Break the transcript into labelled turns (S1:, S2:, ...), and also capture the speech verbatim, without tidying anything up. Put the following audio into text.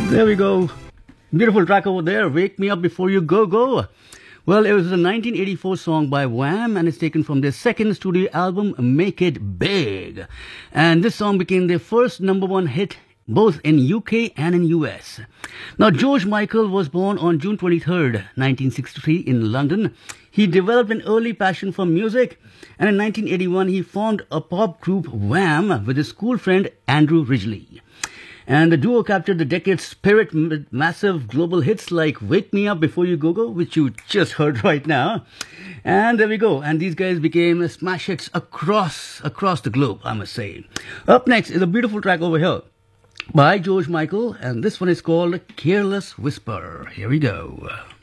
S1: There we go. Beautiful track over there. Wake Me Up Before You Go Go. Well, it was a nineteen eighty-four song by Wham, and it's taken from their second studio album, Make It Big. And this song became their first number one hit both in U K and in U S. Now, George Michael was born on June twenty-third, nineteen sixty-three in London. He developed an early passion for music, and in nineteen eighty-one he formed a pop group Wham with his school friend Andrew Ridgeley. And the duo captured the decade's spirit with massive global hits like Wake Me Up Before You Go Go, which you just heard right now. And there we go. And these guys became smash hits across, across the globe, I must say. Up next is a beautiful track over here by George Michael, and this one is called Careless Whisper. Here we go.